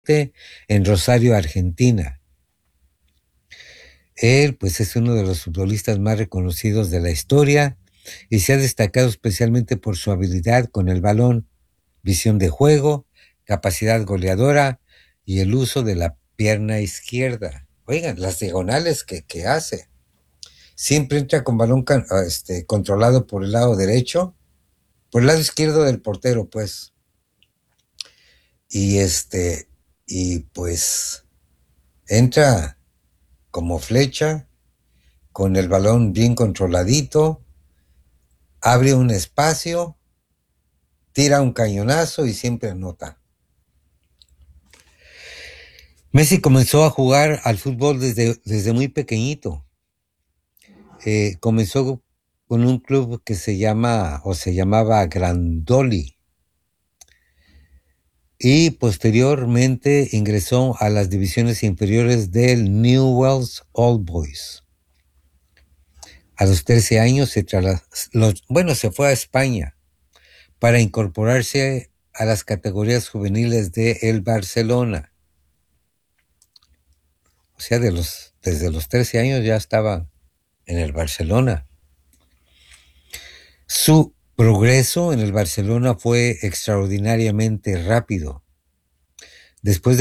en Rosario, Argentina. Él, pues, es uno de los futbolistas más reconocidos de la historia y se ha destacado especialmente por su habilidad con el balón, visión de juego, capacidad goleadora y el uso de la pierna izquierda. Oigan, las diagonales que hace. Siempre entra con balón controlado por el lado derecho, por el lado izquierdo del portero, pues. Y y pues entra como flecha, con el balón bien controladito, abre un espacio, tira un cañonazo y siempre anota. Messi comenzó a jugar al fútbol desde muy pequeñito. Comenzó con un club que se llamaba Grandoli, y posteriormente ingresó a las divisiones inferiores del Newell's Old Boys. A los 13 años se fue a España para incorporarse a las categorías juveniles de el Barcelona. O sea, desde los 13 años ya estaba en el Barcelona. Su progreso en el Barcelona fue extraordinariamente rápido. Después de